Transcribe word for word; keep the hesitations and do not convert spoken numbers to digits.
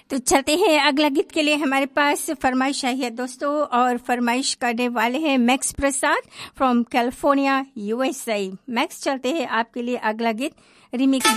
तो चलते हैं अगला गीत के लिए। हमारे पास फरमाइश आई है दोस्तों, और फरमाइश करने वाले हैं max Prasad from California USA. Max, चलते हैं आपके लिए अगला गीत रिमिक्स